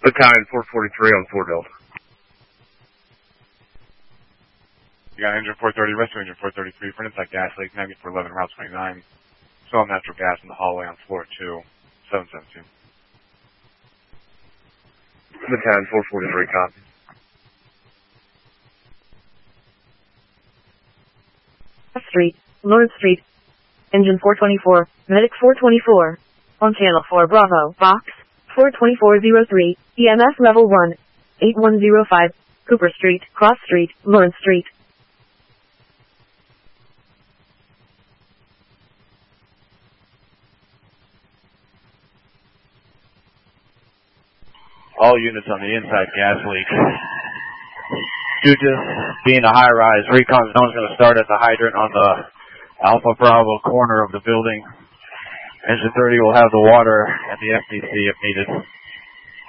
Battalion 443 on Fort Hill. You got engine 430, rescue engine 433 for an inside gas leak, navigate for 11, route 29. Still have natural gas in the hallway on floor 2, 772. Battalion 443, copy. Street, Lawrence Street, engine 424, medic 424, on channel 4 Bravo, box 42403, EMS level 1, 8105, Cooper Street, Cross Street, Lawrence Street. All units on the inside gas leak. Due to being a high-rise, recon zone is going to start at the hydrant on the Alpha Bravo corner of the building. Engine 30 will have the water at the FDC if needed.